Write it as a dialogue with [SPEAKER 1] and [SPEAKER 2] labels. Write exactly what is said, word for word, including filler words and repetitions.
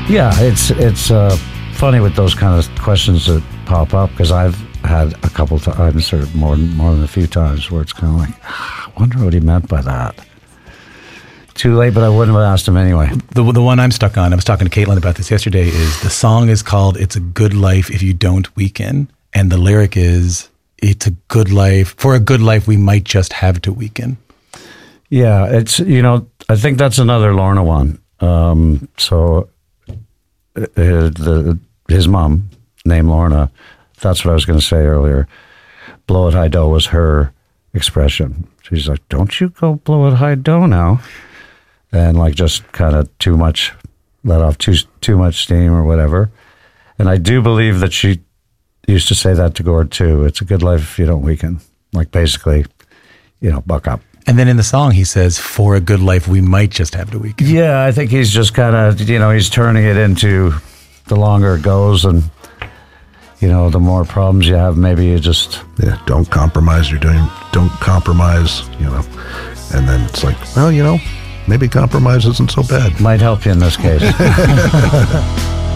[SPEAKER 1] Yeah, it's it's uh, funny with those kind of questions that pop up, because I've had a couple times, or more, more than a few times, where it's kind of like, ah, I wonder what he meant by that. Too late, but I wouldn't have asked him anyway.
[SPEAKER 2] The the one I'm stuck on, I was talking to Caitlin about this yesterday, is the song is called It's a Good Life If You Don't Weaken. And the lyric is, it's a good life. For a good life, we might just have to weaken.
[SPEAKER 1] Yeah, it's, you know, I think that's another Lorna one. Um, so uh, the, his mom, named Lorna, that's what I was going to say earlier. Blow it high dough was her expression. She's like, don't you go blow it high dough now. And like just kind of too much, let off too too much steam or whatever. And I do believe that she used to say that to Gord too. It's a good life if you don't weaken. Like basically, you know, buck up.
[SPEAKER 2] And then in the song he says, for a good life, we might just have to weaken.
[SPEAKER 1] Yeah, I think he's just kind of, you know, he's turning it into the longer it goes, and, you know, the more problems you have, maybe you just...
[SPEAKER 3] Yeah, don't compromise. You're doing, don't compromise, you know. And then it's like, well, you know, maybe compromise isn't so bad.
[SPEAKER 1] Might help you in this case.